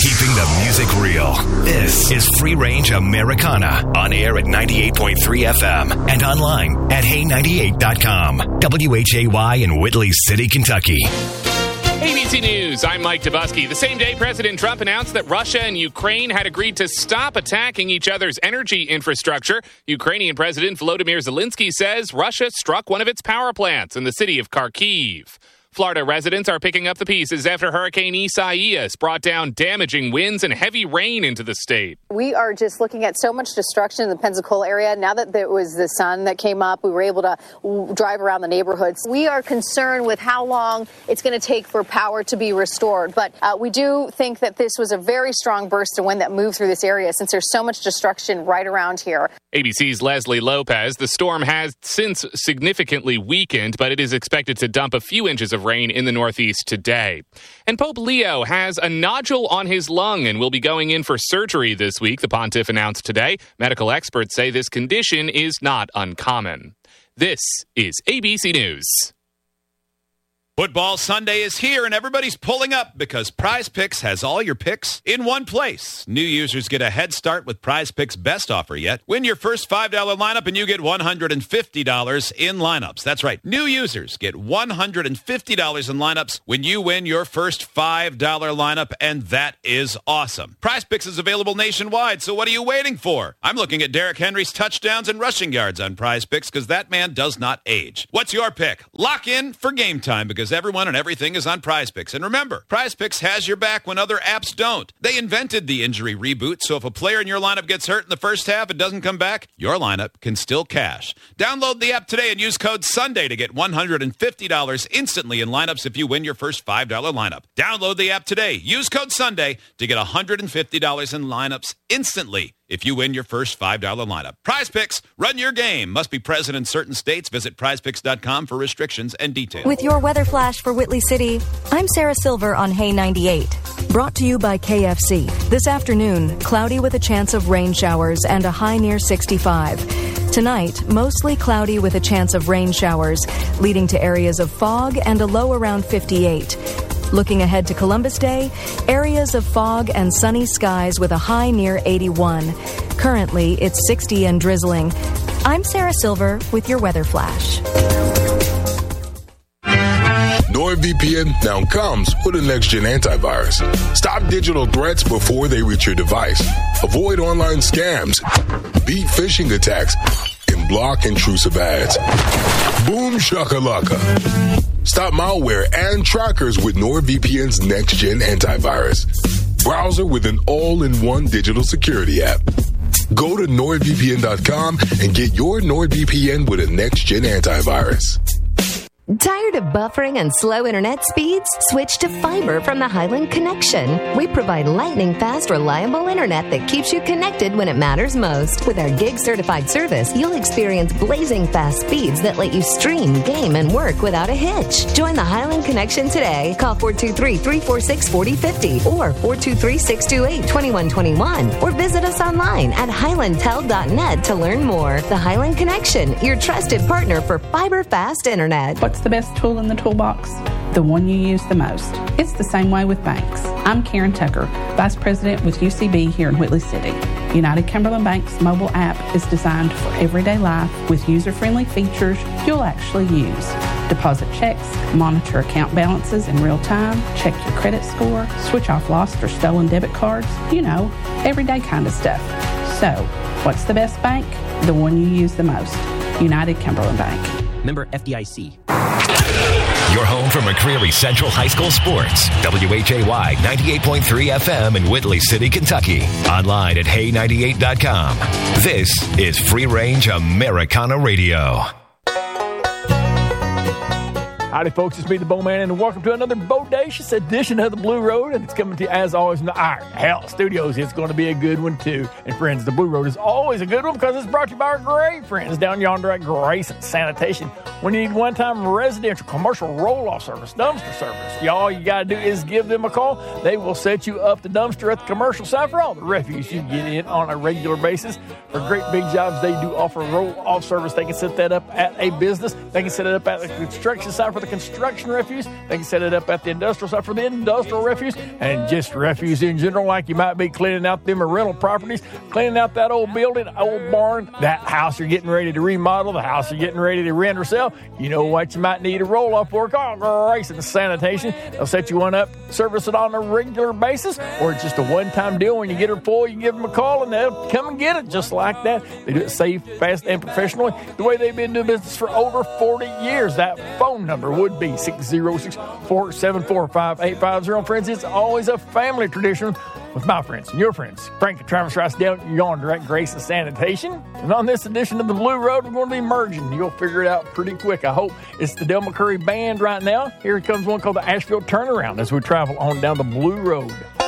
Keeping the music real. This is Free Range Americana. On air at 98.3 FM and online at hey98.com. WHAY in Whitley City, Kentucky. ABC News, I'm Mike Dubusky. The same day President Trump announced that Russia and Ukraine had agreed to stop attacking each other's energy infrastructure, Ukrainian President Volodymyr Zelensky says Russia struck one of its power plants in the city of Kharkiv. Florida residents are picking up the pieces after Hurricane Isaias brought down damaging winds and heavy rain into the state. We are just looking at so much destruction in the Pensacola area. Now that there was the sun that came up, we were able to drive around the neighborhoods. We are concerned with how long it's going to take for power to be restored. But we do think that this was a very strong burst of wind that moved through this area since there's so much destruction right around here. ABC's Leslie Lopez. The storm has since significantly weakened, but it is expected to dump a few inches of rain in the Northeast today. And Pope Leo has a nodule on his lung and will be going in for surgery this week, the pontiff announced today. Medical experts say this condition is not uncommon. This is ABC News. Football Sunday is here, and everybody's pulling up because Prize Picks has all your picks in one place. New users get a head start with Prize Picks' best offer yet. Win your first $5 lineup, and you get $150 in lineups. That's right. New users get $150 in lineups when you win your first $5 lineup, and that is awesome. Prize Picks is available nationwide, so what are you waiting for? I'm looking at Derrick Henry's touchdowns and rushing yards on Prize Picks because that man does not age. What's your pick? Lock in for game time because everyone and everything is on Prize Picks. And remember, Prize Picks has your back when other apps don't. They invented the injury reboot, so if a player in your lineup gets hurt in the first half and doesn't come back, your lineup can still cash. Download the app today and use code SUNDAY to get $150 instantly in lineups if you win your first $5 lineup. Download the app today. Use code SUNDAY to get $150 in lineups instantly if you win your first $5 lineup. Prize Picks, run your game. Must be present in certain states. Visit prizepicks.com for restrictions and details. With your weather flash for Whitley City, I'm Sarah Silver on Hey 98. Brought to you by KFC. This afternoon, cloudy with a chance of rain showers and a high near 65. Tonight, mostly cloudy with a chance of rain showers, leading to areas of fog and a low around 58. Looking ahead to Columbus Day, areas of fog and sunny skies with a high near 81. Currently, it's 60 and drizzling. I'm Sarah Silver with your weather flash. NordVPN now comes with a next-gen antivirus. Stop digital threats before they reach your device. Avoid online scams. Beat phishing attacks. And block intrusive ads. Boom shakalaka. Stop malware and trackers with NordVPN's next-gen antivirus. Browser with an all-in-one digital security app. Go to NordVPN.com and get your NordVPN with a next-gen antivirus. Tired of buffering and slow internet speeds? Switch to fiber from the Highland Connection. We provide lightning-fast, reliable internet that keeps you connected when it matters most. With our gig-certified service, you'll experience blazing fast speeds that let you stream, game, and work without a hitch. Join the Highland Connection today. Call 423-346-4050 or 423-628-2121 or visit us online at highlandtel.net to learn more. The Highland Connection, your trusted partner for fiber-fast internet. What's the best tool in the toolbox? The one you use the most. It's the same way with banks. I'm Karen Tucker, Vice President with UCB here in Whitley City. United Cumberland Bank's mobile app is designed for everyday life with user-friendly features you'll actually use. Deposit checks, monitor account balances in real time, check your credit score, switch off lost or stolen debit cards, you know, everyday kind of stuff. So, what's the best bank? The one you use the most. United Cumberland Bank. Member FDIC. Your home for McCreary Central High School Sports. WHAY 98.3 FM in Whitley City, Kentucky. Online at hey98.com. This is Free Range Americana Radio. Howdy, folks. It's me, the Bowman, and welcome to another bodacious edition of the Blue Road. And it's coming to you, as always, from our Hell Studios. It's going to be a good one, too. And, friends, the Blue Road is always a good one because it's brought to you by our great friends down yonder at Grayson Sanitation. When you need one-time residential, commercial roll-off service, dumpster service, all you got to do is give them a call. They will set you up the dumpster at the commercial site for all the refuse you get in on a regular basis. For great big jobs, they do offer roll-off service. They can set that up at a business. They can set it up at a construction site for for the construction refuse, they can set it up at the industrial site for the industrial refuse and just refuse in general, like you might be cleaning out them rental properties, cleaning out that old building, old barn, that house you're getting ready to remodel, the house you're getting ready to rent or sell. You know what you might need a roll-off work on, race and sanitation. They'll set you one up, service it on a regular basis, or it's just a one-time deal. When you get her full, you give them a call and they'll come and get it just like that. They do it safe, fast, and professionally, the way they've been doing business for over 40 years. That phone number would be 606-474-5850. Friends, it's always a family tradition with my friends and your friends, Frank and Travis Rice down yonder at Grace and Sanitation. And on this edition of the Blue Road, we're going to be merging. You'll figure it out pretty quick, I hope. It's the Del McCurry Band right now. Here comes one called the Asheville Turnaround as we travel on down the Blue Road.